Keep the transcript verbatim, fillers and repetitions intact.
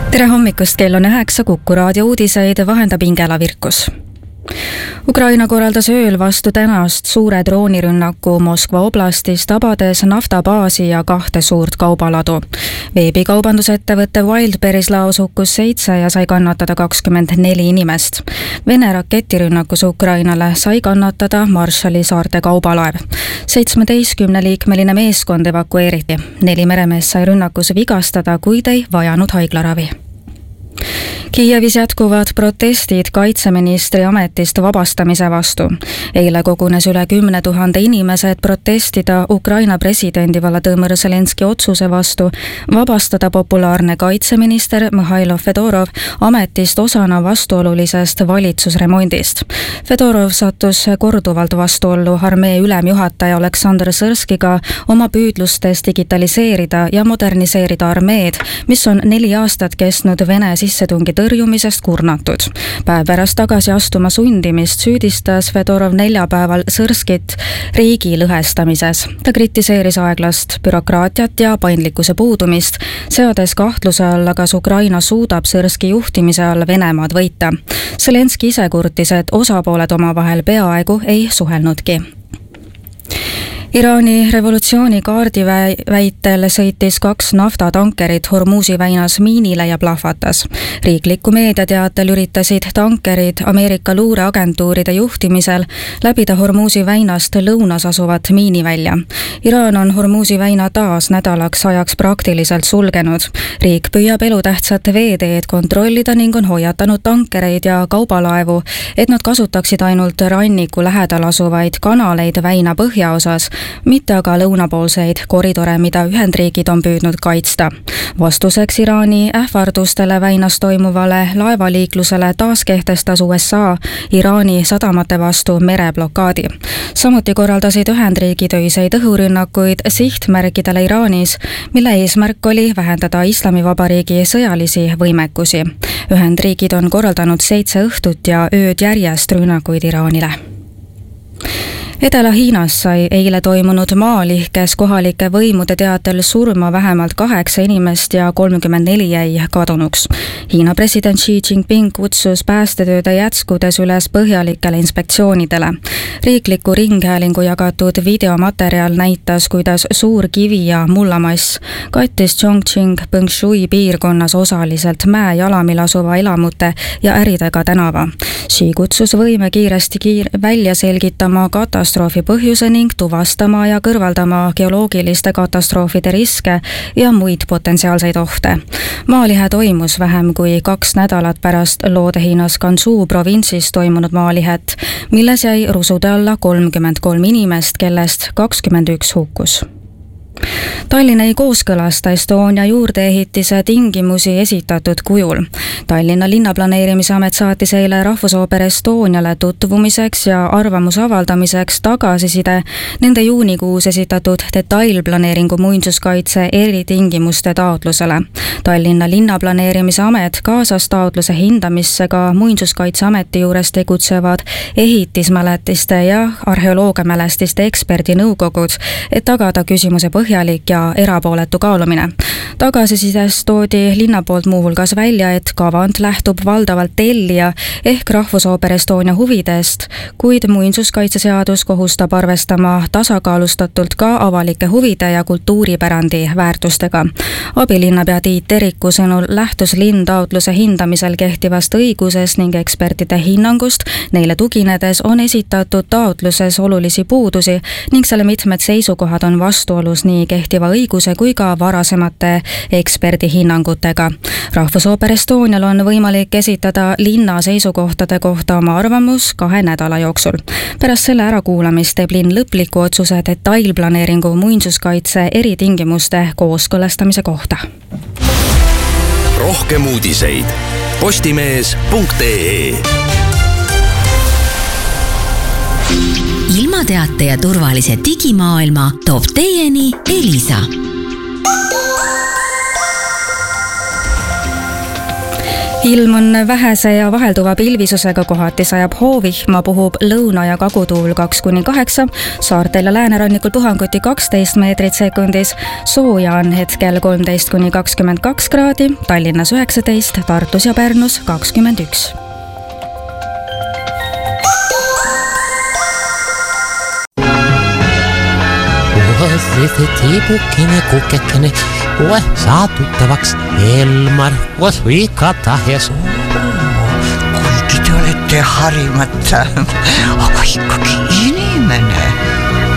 tere hommikust, kell on üheksa, Kuku raadio uudiseid vahendab Ingela Virkus. Ukraina korraldas ööl vastu tänast suure droonirünnaku Moskva oblastis, tabades naftabaasi ja kahte suurt kaubaladu. Veebikaubandusettevõtte Wildberries laos hukkus seitse ja sai kannatada kakskümmend neli inimest. Vene raketirünnakus Ukrainale sai kannatada Marshalli saarte kaubalaev. seitsmeteistkümneliikmeline meeskond evakueeriti. Neli meremeest sai rünnakus vigastada, kuid ei vajanud haiglaravi. Kiievis jätkuvad protestid kaitseministri ametist vabastamise vastu. Eile kogunes üle kümne tuhande inimese, et protestida Ukraina presidendi Volodõmõr Zelenski otsuse vastu vabastada populaarne kaitseminister Mihhailo Fedorov ametist osana vastuolulisest valitsusremondist. Fedorov sattus korduvalt vastuollu armee ülemjuhataja Oleksandr Sõrskiga oma püüdlustes digitaliseerida ja moderniseerida armeed, mis on neli aastat kestnud Vene sissetungi tõrjumisest kurnatud. Päev pärast tagasi astuma sundimist süüdistas Fedorov neljapäeval Sõrskit riigi lõhestamises. Ta kritiseeris aeglast bürokraatiat ja paindlikkuse puudumist, seades kahtluse alla, kas Ukraina suudab Sõrski juhtimise all Venemaad võita. Zelenski ise kurtis, et osapooled omavahel peaaegu ei suhelnudki. Iraani revolutsioonikaardi väitel sõitis kaks naftatankerit Hormuzi väinas miinile ja plahvatas. Riikliku meediateatel üritasid tankerid Ameerika luureagentuuride juhtimisel läbida Hormuzi väinast lõunas asuvat miinivälja. Iraan on Hormuzi väina taas nädalaks ajaks praktiliselt sulgenud. Riik püüab elutähtsat veeteed kontrollida ning on hoiatanud tankereid ja kaubalaevu, et nad kasutaksid ainult ranniku lähedal asuvaid kanaleid väina põhjaosas, mitte aga lõunapoolseid koridore, mida Ühendriigid on püüdnud kaitsta. Vastuseks Iraani ähvardustele väinas toimuvale laevaliiklusele taaskehtestas U S A Iraani sadamate vastu mereblokaadi. Samuti korraldasid Ühendriigid öiseid õhurünnakuid sihtmärkidele Iraanis, mille eesmärk oli vähendada Islamivabariigi sõjalisi võimekusi. Ühendriigid on korraldanud seitse õhtut ja ööd järjest rünnakuid Iraanile. Edela-Hiinas sai eile toimunud maalihkes kohalike võimude teatel surma vähemalt kaheksa inimest ja kolmkümmend neli jäi kadunuks. Hiina president Xi Jinping kutsus päästetööde jätskudes üles põhjalikele inspektsioonidele. Riikliku ringhäälingu jagatud videomaterjal näitas, kuidas suur kivi ja mullamass kattis Chongqing Põngshui piirkonnas osaliselt mäejalamil asuva elamute ja äridega tänava. Xi kutsus võime kiiresti kiir- välja selgitama katastroofi põhjuse ning tuvastama ja kõrvaldama geoloogiliste katastroofide riske ja muid potentsiaalseid ohte. Maalihe toimus vähem kui kaks nädalat pärast Loode-Hiinas Gansu provintsis toimunud maalihet, milles jäi rusude alla kolmkümmend kolm inimest, kellest kakskümmend üks hukkus. Tallinn ei kooskõlasta Estonia juurdeehitise tingimusi esitatud kujul. Tallinna linnaplaneerimise amet saatis eile Rahvusooper Estoniale tutvumiseks ja arvamuse avaldamiseks tagasiside nende juunikuus esitatud detailplaneeringu muinsuskaitse eritingimuste taotlusele. Tallinna linnaplaneerimise amet kaasas taotluse hindamisse ka muinsuskaitseameti juures tegutsevad ehitismäletiste ja arheoloogiamälestiste eksperdinõukogud, et tagada küsimuse põhjalik ja erapooletu kaalumine. Tagasisides toodi linna poolt muuhulgas välja, et kavand lähtub valdavalt tellija ehk Rahvusooper Estonia huvidest, kuid muinsuskaitseseadus kohustab arvestama tasakaalustatult ka avalike huvide ja kultuuripärandi väärtustega. Abilinnapea Tiit Teriku sõnul lähtus linn taotluse hindamisel kehtivast õigusest ning ekspertide hinnangust, neile tuginedes on esitatud taotluses olulisi puudusi ning selle mitmed seisukohad on vastuolus nii kehtiva õiguse kui ka varasemate eksperdi hinnangutega. Rahvusooper Estonial on võimalik esitada linna seisukohtade kohta oma arvamus kahe nädala jooksul. Pärast selle ärakuulamist teeb linn lõpliku otsuse detailplaneeringu muinsuskaitse eritingimuste kooskõlastamise kohta. Rohkem uudiseid postimees punkt ee. Ilmateate ja turvalise digimaailma toob teieni Elisa. ilm on vähese ja vahelduva pilvisusega, kohati sajab hoovihma, puhub lõuna- ja kagutuul kaks kuni kaheksa, saartel ja läänerannikul puhanguti kaksteist meetrit sekundis, sooja on hetkel kolmteist kuni kakskümmend kaks kraadi, Tallinnas üheksateist, Tartus ja Pärnus kakskümmend üks. Se tiipukkini kukkekene, koe saa tuttavaks Elmar, koos Vika ja suu. Kuigi te olete harimata, aga ikkagi inimene.